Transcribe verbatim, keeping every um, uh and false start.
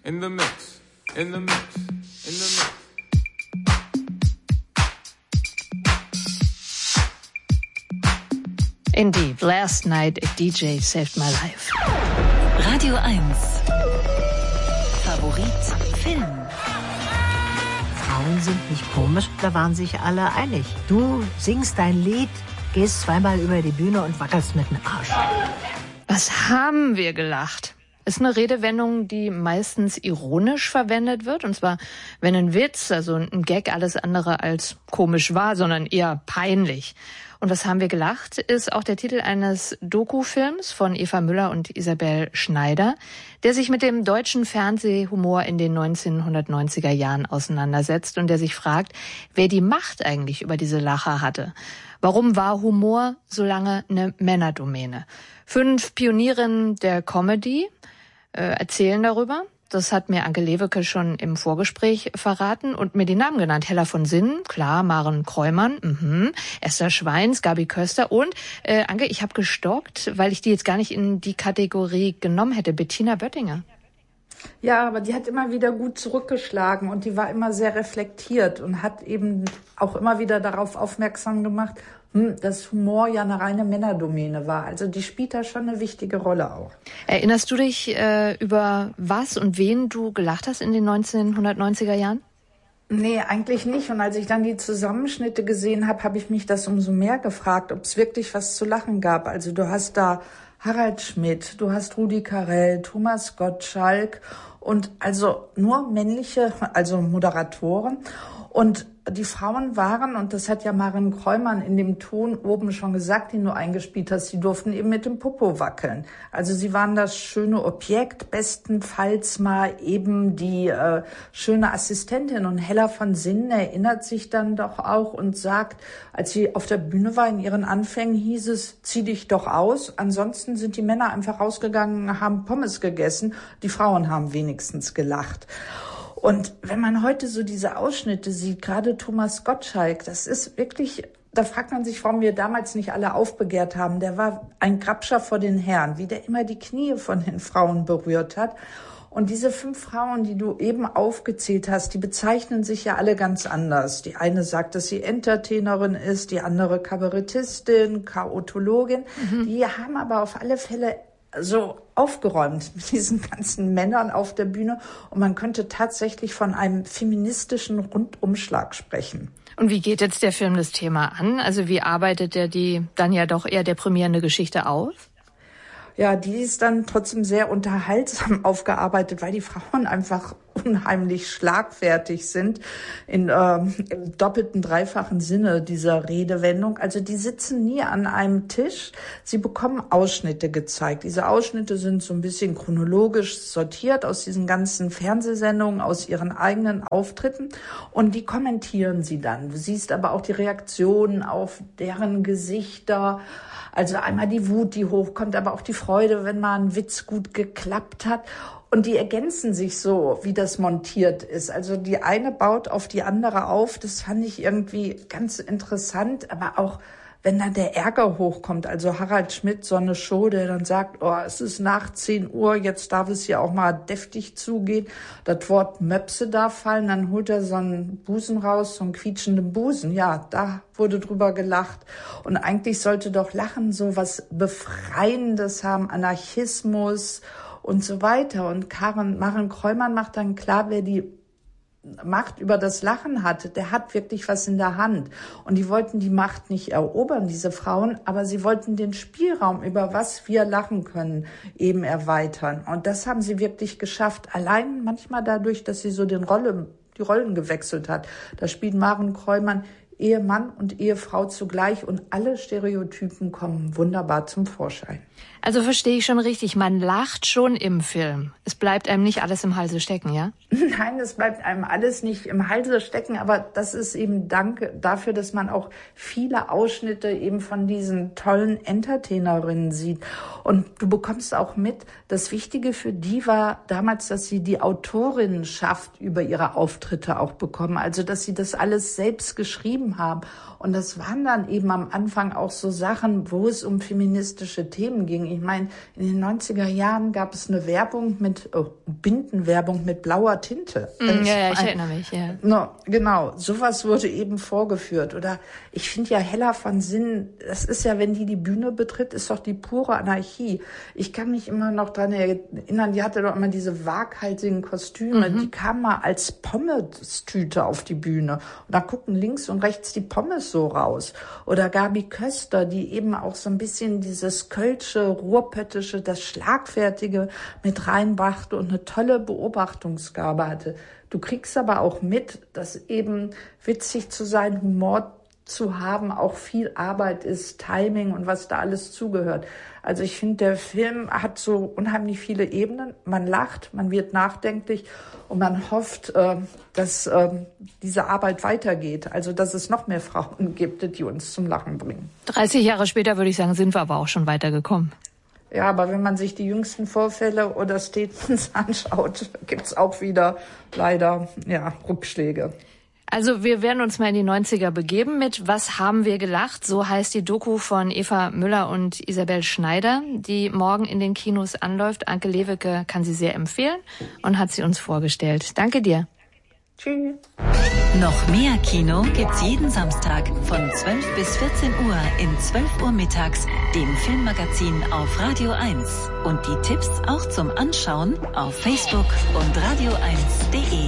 In the mix, in the mix, in the mix. Indeed, last night a D J saved my life. Radio eins. Favorit Film. Frauen sind nicht komisch, da waren sich alle einig. Du singst dein Lied, gehst zweimal über die Bühne und wackelst mit dem Arsch. Was haben wir gelacht? Ist eine Redewendung, die meistens ironisch verwendet wird. Und zwar, wenn ein Witz, also ein Gag, alles andere als komisch war, sondern eher peinlich. Und was haben wir gelacht, ist auch der Titel eines Dokufilms von Eva Müller und Isabel Schneider, der sich mit dem deutschen Fernsehhumor in den neunzehnhundertneunziger Jahren auseinandersetzt und der sich fragt, wer die Macht eigentlich über diese Lacher hatte. Warum war Humor so lange eine Männerdomäne? Fünf Pionierinnen der Comedy äh, erzählen darüber. Das hat mir Anke Lewicke schon im Vorgespräch verraten und mir die Namen genannt. Hella von Sinnen, klar, Maren Kräumann, mhm, Esther Schweins, Gabi Köster und, äh, Anke, ich habe gestockt, weil ich die jetzt gar nicht in die Kategorie genommen hätte, Bettina Böttinger. Ja, aber die hat immer wieder gut zurückgeschlagen und die war immer sehr reflektiert und hat eben auch immer wieder darauf aufmerksam gemacht, dass Humor ja eine reine Männerdomäne war. Also die spielt da schon eine wichtige Rolle auch. Erinnerst du dich, äh, über was und wen du gelacht hast in den neunzehnhundertneunziger Jahren? Nee, eigentlich nicht. Und als ich dann die Zusammenschnitte gesehen habe, habe ich mich das umso mehr gefragt, ob es wirklich was zu lachen gab. Also du hast da Harald Schmidt, du hast Rudi Carrell, Thomas Gottschalk und also nur männliche, also Moderatoren. Und die Frauen waren, und das hat ja Maren Kräumann in dem Ton oben schon gesagt, den du eingespielt hast, sie durften eben mit dem Popo wackeln. Also sie waren das schöne Objekt, bestenfalls mal eben die äh, schöne Assistentin. Und Hella von Sinnen erinnert sich dann doch auch und sagt, als sie auf der Bühne war in ihren Anfängen, hieß es, zieh dich doch aus. Ansonsten sind die Männer einfach rausgegangen, haben Pommes gegessen. Die Frauen haben wenigstens gelacht. Und wenn man heute so diese Ausschnitte sieht, gerade Thomas Gottschalk, das ist wirklich, da fragt man sich, warum wir damals nicht alle aufbegehrt haben. Der war ein Grabscher vor den Herren, wie der immer die Knie von den Frauen berührt hat. Und diese fünf Frauen, die du eben aufgezählt hast, die bezeichnen sich ja alle ganz anders. Die eine sagt, dass sie Entertainerin ist, die andere Kabarettistin, Chaotologin. Mhm. Die haben aber auf alle Fälle so aufgeräumt mit diesen ganzen Männern auf der Bühne. Und man könnte tatsächlich von einem feministischen Rundumschlag sprechen. Und wie geht jetzt der Film das Thema an? Also wie arbeitet er die dann ja doch eher deprimierende Geschichte auf? Ja, die ist dann trotzdem sehr unterhaltsam aufgearbeitet, weil die Frauen einfach unheimlich schlagfertig sind in ähm, im doppelten, dreifachen Sinne dieser Redewendung. Also die sitzen nie an einem Tisch, sie bekommen Ausschnitte gezeigt. Diese Ausschnitte sind so ein bisschen chronologisch sortiert aus diesen ganzen Fernsehsendungen, aus ihren eigenen Auftritten und die kommentieren sie dann. Du siehst aber auch die Reaktionen auf deren Gesichter. Also einmal die Wut, die hochkommt, aber auch die Freude, wenn mal ein Witz gut geklappt hat. Und die ergänzen sich so, wie das montiert ist. Also die eine baut auf die andere auf. Das fand ich irgendwie ganz interessant. Aber auch, wenn dann der Ärger hochkommt, also Harald Schmidt, so eine Show, der dann sagt, oh, es ist nach zehn Uhr, jetzt darf es hier auch mal deftig zugehen. Das Wort Möpse darf fallen, dann holt er so einen Busen raus, so einen quietschenden Busen. Ja, da wurde drüber gelacht. Und eigentlich sollte doch Lachen so was Befreiendes haben, Anarchismus und so weiter. Und Karen, Maren Kräumann macht dann klar, wer die Macht über das Lachen hat, der hat wirklich was in der Hand. Und die wollten die Macht nicht erobern, diese Frauen, aber sie wollten den Spielraum, über was wir lachen können, eben erweitern. Und das haben sie wirklich geschafft. Allein manchmal dadurch, dass sie so den Rolle, die Rollen gewechselt hat. Da spielt Maren Kräumann Ehemann und Ehefrau zugleich und alle Stereotypen kommen wunderbar zum Vorschein. Also verstehe ich schon richtig, man lacht schon im Film. Es bleibt einem nicht alles im Halse stecken, ja? Nein, es bleibt einem alles nicht im Halse stecken, aber das ist eben Dank dafür, dass man auch viele Ausschnitte eben von diesen tollen Entertainerinnen sieht. Und du bekommst auch mit, das Wichtige für die war damals, dass sie die Autorinnenschaft über ihre Auftritte auch bekommen. Also, dass sie das alles selbst geschrieben geschrieben haben. Und das waren dann eben am Anfang auch so Sachen, wo es um feministische Themen ging. Ich meine, in den neunziger Jahren gab es eine Werbung mit, oh, Bindenwerbung mit blauer Tinte. Mm, ja, ja, ich erinnere mich, ja. No, genau, sowas wurde eben vorgeführt. Oder ich finde ja Hella von Sinnen, das ist ja, wenn die die Bühne betritt, ist doch die pure Anarchie. Ich kann mich immer noch dran erinnern, die hatte doch immer diese waghalsigen Kostüme, mhm. die kam mal als Pommes-Tüte auf die Bühne. Und da gucken links und rechts die Pommes so raus. Oder Gabi Köster, die eben auch so ein bisschen dieses kölsche, ruhrpöttische, das Schlagfertige mit reinbrachte und eine tolle Beobachtungsgabe hatte. Du kriegst aber auch mit, dass eben witzig zu sein, Humor zu haben, auch viel Arbeit ist, Timing und was da alles zugehört. Also ich finde, der Film hat so unheimlich viele Ebenen. Man lacht, man wird nachdenklich und man hofft, äh, dass äh, diese Arbeit weitergeht. Also dass es noch mehr Frauen gibt, die uns zum Lachen bringen. dreißig Jahre später, würde ich sagen, sind wir aber auch schon weitergekommen. Ja, aber wenn man sich die jüngsten Vorfälle oder Statements anschaut, gibt's auch wieder leider ja Rückschläge. Also wir werden uns mal in die neunziger begeben mit Was haben wir gelacht? So heißt die Doku von Eva Müller und Isabel Schneider, die morgen in den Kinos anläuft. Anke Lewicke kann sie sehr empfehlen und hat sie uns vorgestellt. Danke dir. Tschüss. Noch mehr Kino gibt's jeden Samstag von zwölf bis vierzehn Uhr in zwölf Uhr mittags, dem Filmmagazin auf Radio eins. Und die Tipps auch zum Anschauen auf Facebook und radio eins punkt de.